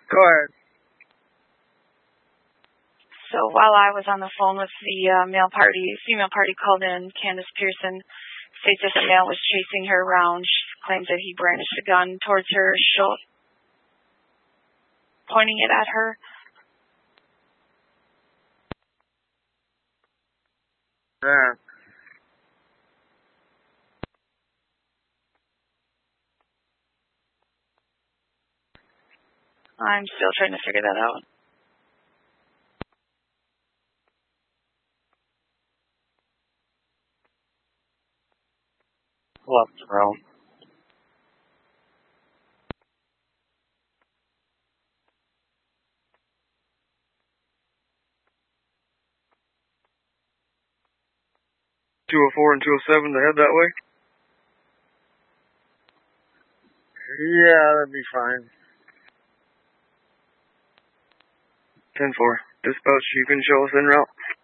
Go ahead. So while I was on the phone with the female party called in, Candace Pearson states that the male was chasing her around. She claims that he brandished a gun towards her, pointing it at her. Yeah. I'm still trying to figure that out. Left around. .204 and 207 to head that way? Yeah, that'd be fine. 10-4. Dispatch, you can show us en route.